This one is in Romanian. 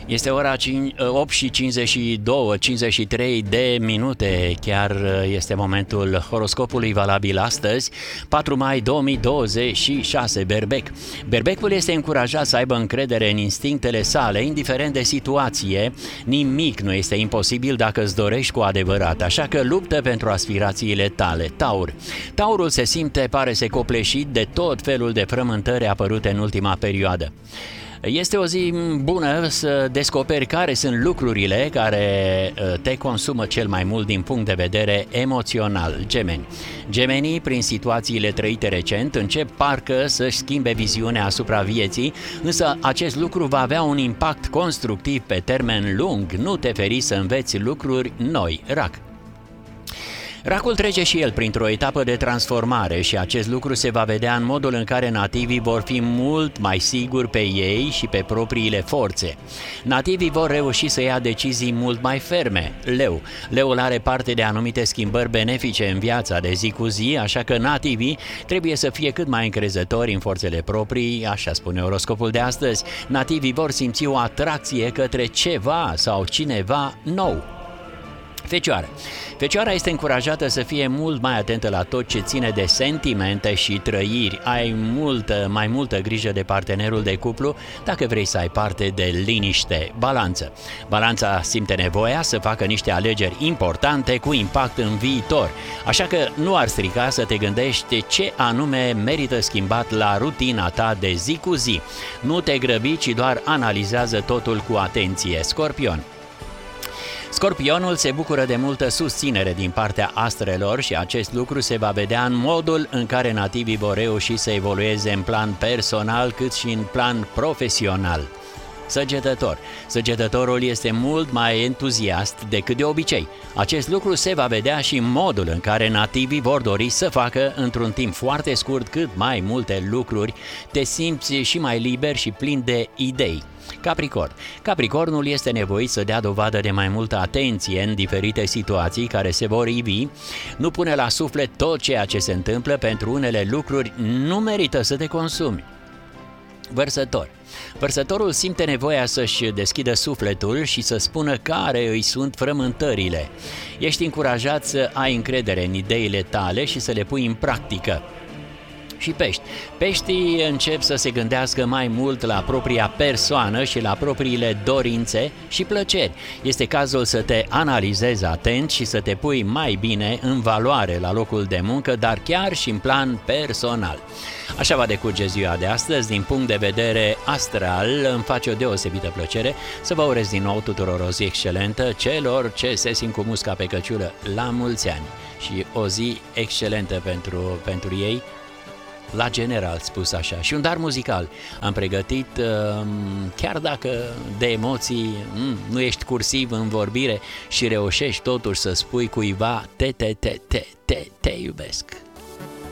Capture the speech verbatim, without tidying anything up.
Este ora opt și cincizeci și doi, cincizeci și trei de minute, chiar este momentul horoscopului valabil astăzi, patru mai două mii douăzeci și șase, Berbec. Berbecul este încurajat să aibă încredere în instinctele sale, indiferent de situație. Nimic nu este imposibil dacă îți dorești cu adevărat, așa că luptă pentru aspirațiile tale. Taur. Taurul se simte, pare se copleșit de tot felul de frământări apărute în ultima perioadă. Este o zi bună să descoperi care sunt lucrurile care te consumă cel mai mult din punct de vedere emoțional. Gemeni. Gemenii, prin situațiile trăite recent, încep parcă să-și schimbe viziunea asupra vieții, însă acest lucru va avea un impact constructiv pe termen lung. Nu te feri să înveți lucruri noi. Rac. Racul trece și el printr-o etapă de transformare și acest lucru se va vedea în modul în care nativii vor fi mult mai siguri pe ei și pe propriile forțe. Nativii vor reuși să ia decizii mult mai ferme. Leu. Leul are parte de anumite schimbări benefice în viața de zi cu zi, așa că nativii trebuie să fie cât mai încrezători în forțele proprii, așa spune oroscopul de astăzi. Nativii vor simți o atracție către ceva sau cineva nou. Fecioară. Fecioara este încurajată să fie mult mai atentă la tot ce ține de sentimente și trăiri. Ai multă, mai multă grijă de partenerul de cuplu dacă vrei să ai parte de liniște. Balanță. Balanța simte nevoia să facă niște alegeri importante cu impact în viitor, așa că nu ar strica să te gândești ce anume merită schimbat la rutina ta de zi cu zi. Nu te grăbi, ci doar analizează totul cu atenție. Scorpion. Scorpionul se bucură de multă susținere din partea astrelor și acest lucru se va vedea în modul în care nativii vor reuși să evolueze în plan personal cât și în plan profesional. Săgetător. Săgetătorul este mult mai entuziast decât de obicei. Acest lucru se va vedea și în modul în care nativii vor dori să facă într-un timp foarte scurt cât mai multe lucruri. Te simți și mai liber și plin de idei. Capricorn. Capricornul este nevoit să dea dovadă de mai multă atenție în diferite situații care se vor ivi. Nu pune la suflet tot ceea ce se întâmplă, pentru unele lucruri nu merită să te consumi. Vărsător. Vărsătorul simte nevoia să-și deschidă sufletul și să spună care îi sunt frământările. Ești încurajat să ai încredere în ideile tale și să le pui în practică. Și pești. Peștii încep să se gândească mai mult la propria persoană și la propriile dorințe și plăceri. Este cazul să te analizezi atent și să te pui mai bine în valoare la locul de muncă, dar chiar și în plan personal. Așa va decurge ziua de astăzi. Din punct de vedere astral, îmi face o deosebită plăcere să vă urez din nou tuturor o zi excelentă, celor ce se simt cu musca pe căciulă la mulți ani și o zi excelentă pentru, pentru ei, la general spus așa. Și un dar muzical am pregătit, chiar dacă de emoții nu ești cursiv în vorbire și reușești totuși să spui cuiva te, te, te, te, te, te iubesc.